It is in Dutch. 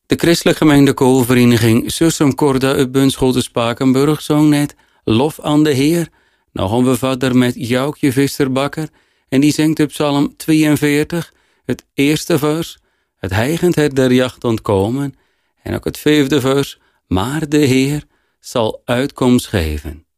De christelijke gemeente koorvereniging Sursum-Corda uit Bunschoten-Spakenburg zong net Lof aan de Heer. Nou gaan we verder met Joukje Visserbakker en die zingt op Psalm 42, het eerste vers. Het heigend het der jacht ontkomen en ook het vijfde vers. Maar de Heer zal uitkomst geven.